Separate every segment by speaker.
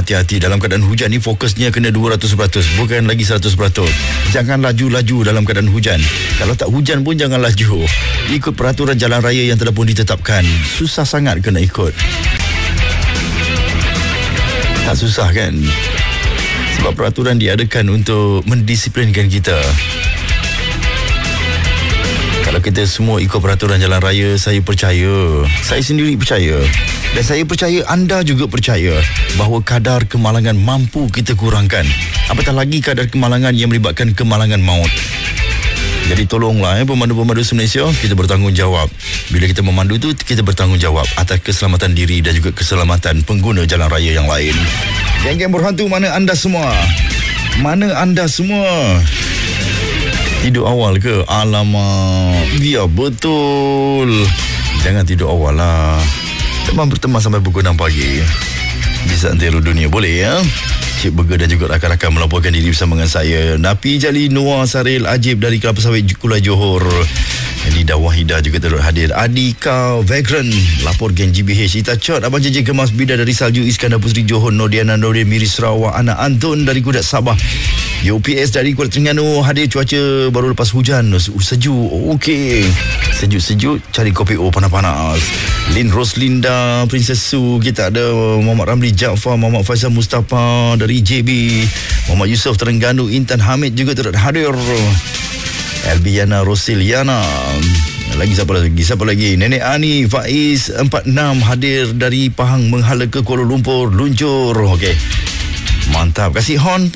Speaker 1: hati-hati dalam keadaan hujan ni, fokusnya kena 200%, bukan lagi 100%. Jangan laju-laju dalam keadaan hujan. Kalau tak hujan pun jangan laju. Ikut peraturan jalan raya yang telah pun ditetapkan. Susah sangat kena ikut. Tak susah kan? Sebab peraturan diadakan untuk mendisiplinkan kita. Kalau kita semua ikut peraturan jalan raya, saya percaya, saya sendiri percaya, dan saya percaya anda juga percaya bahawa kadar kemalangan mampu kita kurangkan. Apatah lagi kadar kemalangan yang melibatkan kemalangan maut. Jadi tolonglah pemandu-pemandu Malaysia, kita bertanggungjawab. Bila kita memandu tu, kita bertanggungjawab atas keselamatan diri dan juga keselamatan pengguna jalan raya yang lain. Geng-geng berhantu, mana anda semua? Mana anda semua? Tidur awal ke? Alamak, ya betul. Jangan tidur awal lah. Teman berteman sampai pukul 6 pagi. Bisa antara dunia, boleh ya? Cik Burger dan juga rakan-rakan melaporkan diri bersama dengan saya, Napi Jali, Noah Saril Ajib dari Kelapa Sawit Kuala Johor. Nida Wahidah juga turut hadir. Adika Vagrant, lapor geng GBH. Ita Chot, Abang JJ Kemas, Bida dari Salju, Iskandar Pusri Johor, Nordiana Nordin Miri Sarawak, Anak Antun dari Kudat Sabah, UPS dari Kuala Terengganu. Hadir cuaca baru lepas hujan, sejuk. Okey, sejuk-sejuk, cari kopi panas-panas. Lin Roslinda, Princess Su. Kita ada Muhammad Ramli Jaafar, Muhammad Faisal Mustafa dari JB, Muhammad Yusof Terengganu, Intan Hamid juga turut hadir. Elbiana Rosiliana. Siapa lagi? Nenek Ani Faiz 46 hadir dari Pahang menghala ke Kuala Lumpur, luncur. Okey, mantap. Kasih hon.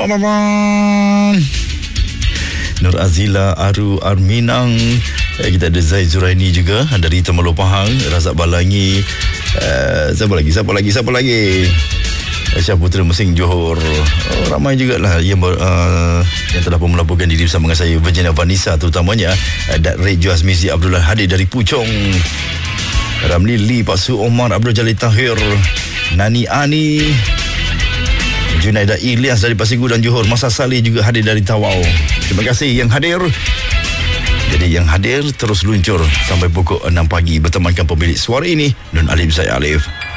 Speaker 1: Nur Azila Aru Arminang. Kita ada Zaid Zuraini juga dari Temerloh Pahang. Razak Balangi. Siapa lagi? Syah Putra Mesing Johor. Ramai jugalah yang telah pun melaporkan diri bersama dengan saya. Virginia Vanessa terutamanya. Dat Ray Juaz Mizi Abdullah hadir dari Puchong. Ramli Lee, Pak Su Omar, Abdul Jalil Tahir, Nani Ani, Junaida Ilyas dari Pasir Gudang Johor. Masa Saleh juga hadir dari Tawau. Terima kasih yang hadir. Jadi yang hadir terus luncur sampai pukul 6 pagi bertemankan pemilik suara ini, Nun Alif, saya Alif.